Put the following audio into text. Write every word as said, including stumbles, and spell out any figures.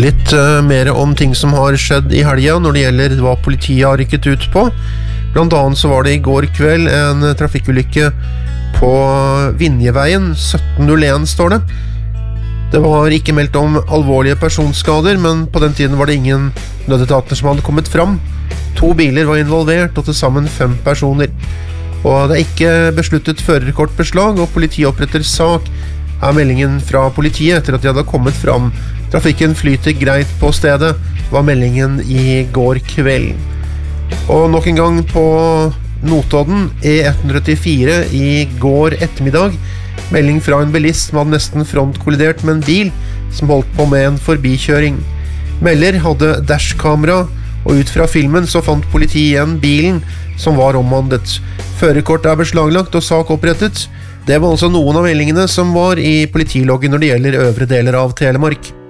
Litt uh, mer om ting som har skjedd i helga når det gjelder hva politiet har rykket ut på. Blant annet så var det i går kveld en trafikkulykke på Vinjeveien, sytten null en står det. Det var ikke meldt om alvorlige personskader, men på den tiden var det ingen nødetater som hadde kommet fram. To biler var involvert, og til sammen fem personer. Og det er ikke besluttet førerkortbeslag, og politiet oppretter sak, er meldingen fra politiet etter at de hadde kommet fram. Trafikken flyter greit på stedet, var meldingen i går kveld. Og nok en gang på Notodden, E ett åttifire i går ettermiddag, melding fra en bilist som hadde nesten frontkollidert med en bil som holdt på med en forbikjøring. Melder hadde dashkamera, og ut fra filmen så fant politiet igjen bilen som var omhandlet. Førerkort er beslaglagt og sak opprettet. Det var altså noen av meldingene som var i politiloggen når det gjelder øvre deler av Telemark.